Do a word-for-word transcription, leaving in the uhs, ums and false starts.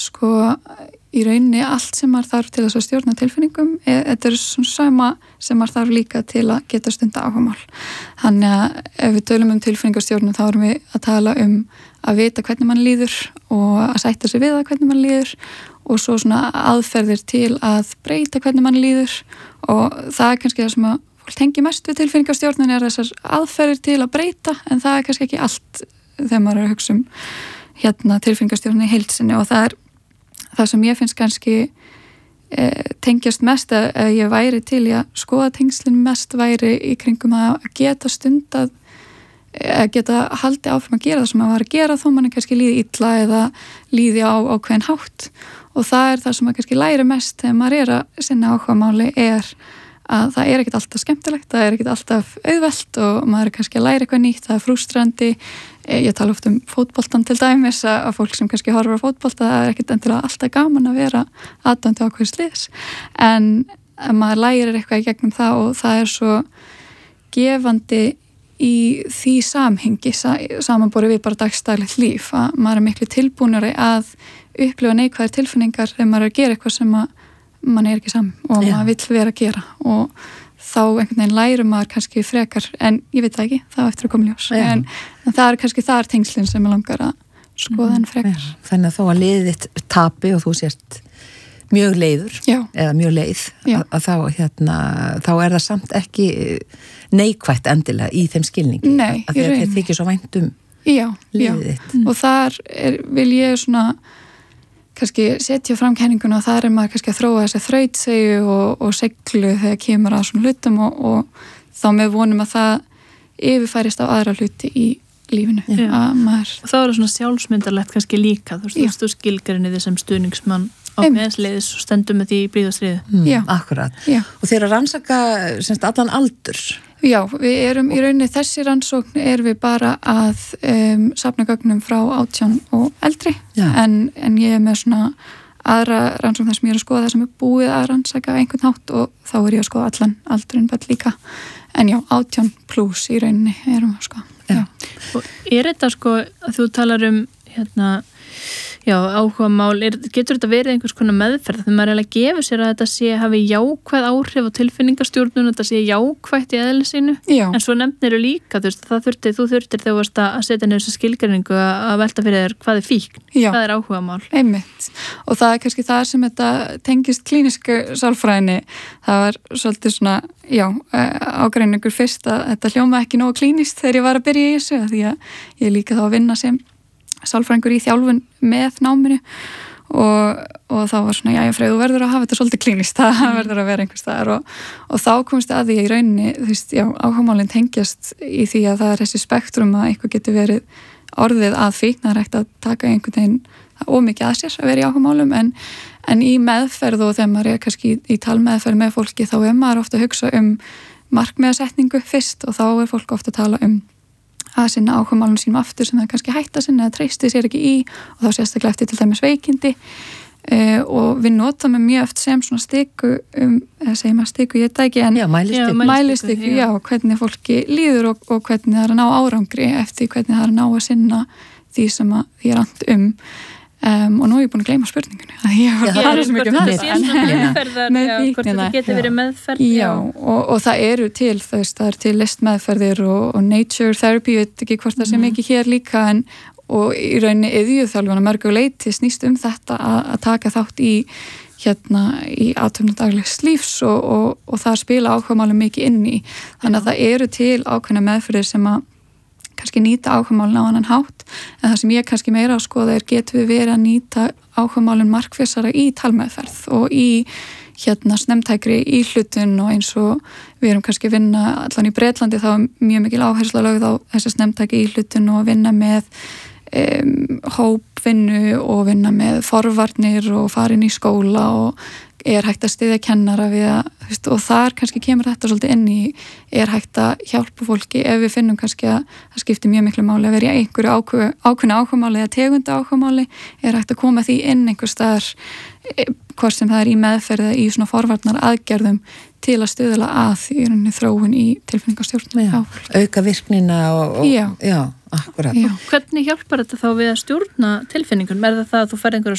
sko í rauninni allt sem maður þarf til þess að stjórna tilfinningum, e, þetta er svona sama sem maður þarf líka til að geta stunda áhugamál. Þannig að ef við tölum um tilfinningastjórnum þá erum við að tala um að vita hvernig mann líður og að sætta sig við það hvernig mann líður og svo svona aðferðir til að breyta hvernig mann líður og það er kannski það sem að fólk tengi mest við tilfinningastjórnum er þessar aðferðir til að breyta en það er kannski ekki allt þegar maður er að hugsa um hérna tilfinningastjórnum í heild sinni og það er það sem ég finnst kannski e, tengjast mest að, að ég væri til í að skoða tengslinn mest væri í kringum að geta stundað að geta haldið áfram að gera það sem maður var að gera þó mann kannski líði illa eða líði á ákveðin hátt og það er það sem maður kannski læri mest þegar maður er að sinna áhugamáli er að það er ekkert alltaf skemmtilegt, það er ekkert alltaf auðvelt og maður er kannski að læra eitthvað nýtt, það er frústrandi. Ég tala oft um fótboltan til dæmis að fólk sem kannski horfir á fótbolta, það er ekkert endilega alltaf gaman að vera aðdáandi ákveðs liðs en maður lærir eitthvað í gegnum það og það er svo gefandi í því samhengi samanborið við bara dagstæðlegt líf að maður er miklu tilbúnari að upplifa neikvæðar tilfinningar þegar maður er að gera eitthvað sem að mann er ekki saman og ja. Maður vill vera að gera og þá einhvern veginn lærir maður kannski frekar en ég veit það ekki, það er eftir að koma ljós ja. en, en það er kannski það er tengslinn sem ég langar að skoða en frekar ja. Þannig að þó að liðið þitt tapi og þú sért mjög leiður Já. Eða mjög leið að, að þá, hérna, þá er það samt ekki neikvætt endilega í þeim skilningi Nei, að þeir, þeir þykir svo vænt um Já, liðið já. þitt Og þar er, vil ég svona kannski setja fram kenninguna og þar er maður kannski að þróa þessi þrautsegju og, og seglu þegar kemur að svona hlutum og, og þá með vonum að það yfirfærist á aðra hluti í lífinu. Maður... Og þá er það svona sjálfsmyndarlegt kannski líka, þú veist, þú skilgrinni þið sem stuðningsmann á meðsleiðis og stendum með því í bríðastriðu. Mm, akkurat. Já. Og þeir að rannsaka semst allan aldur. Já, við erum í rauninni þessi rannsókn er við bara að um, safna gögnum frá átján og eldri en, en ég er með svona aðra rannsókn þar sem ég er að skoða það sem er búið að rannsaka einhvern hátt og þá er ég að skoða allan aldurinn bara líka en já, átján pluss í rauninni erum við að skoða. Já. Og er þetta sko að þú talar um hérna já, áhuga mál, er, getur þetta verið einhvers konar meðferð þegar maður er að gefa sér að þetta sé hafi jákvæð áhrif á tilfinningastjórnun þetta sé jákvætt í eðli sínu en svo nefnir þú líka, þú veist, það þurftir þú þurftir þegar þú varst að setja nefnir þessa skilgreiningu að velta fyrir þér hvað er fíkn hvað er áhuga mál. Einmitt, og það er kannski það sem þetta tengist klínisku sálfræðinni, það var svolítið svona, já, ágreiningur fyrst að þetta hljóma ekki nógu klínist þegar ég var að byrja í þessu, því að ég líka þá að vinna sem sálfræðingur í þjálfun með náminu og, og þá var svona, já, ég Freyr, þú verður að hafa þetta svolítið klínist, það mm. verður að vera einhvers staðar og, og þá komst að því í rauninni, þú veist, já, áhugamálin tengjast í því að það er þessi spektrum að eitthvað getur verið orðið að fíkn, það er ekkert að taka einhvern veginn ómikið að sér að vera í áhugamálum en, en í meðferð og þegar maður er kannski í, í talmeðferð með fólki þá er maður ofta að hugsa um markmiðasetningu fyrst og þá er fólk ofta að tala um að sinna áhugamálunum sínum aftur sem það kannski hætta sinna eða treysti sér ekki í og þá sérstaklega eftir til dæmis veikindi uh, og við notum með mjög oft sem svona stiku um, eða segjum að stiku, ég veit ekki en já, mælistiku, já, mælistiku, já, hvernig fólki líður og, og hvernig það er að ná árangri eftir hvernig það er að ná að sinna því sem að því er and um Um, og nú er ég búin að gleyma spurningunni að ég var að tala svo mikið með það hvort þetta getur verið meðferð já, og, og það eru til þess, það er til listmeðferðir og, og nature therapy, ég veit ekki hvort það sé mikið hér líka en, og í rauninni iðjuþjálfun að mörgu leyti snýst um þetta að, að taka þátt í hérna í athöfnum daglegs lífs og, og, og það spila áhugamálum mikið inn í þannig að það eru til ákveðna meðferðir sem að kannski nýta áhugamálun á annan hátt en það sem ég kannski meira að skoða er getum við verið að nýta áhugamálun markvissara í talmeðferð og í hérna snemtækri íhlutun og eins og við erum kannski að vinna allan í Bretlandi þá er mjög mikil áhersla lögð á þessi snemtækri íhlutun og vinna með um, hópvinnu og vinna með forvarnir og fara inn í skóla og er hægt að styðja kennara við að, veist, og þar kannski kemur þetta svolítið inn í, er hægt að hjálpa fólki ef við finnum kannski að það skiptir mjög miklu máli að vera í einhverju ákveð, ákveðna áhugamáli eða tegunda áhugamáli, er hægt að koma því inn einhver staðar, hvort sem það er í meðferð í svona forvarnar aðgerðum til að stuðla að í rauninni þróun í tilfinningastjórn. Auka virknina og, og já, já akkurat. Já. Hvernig hjálpar þetta þá við að stjórna tilfinningunum? Er það það að þú færð einhverja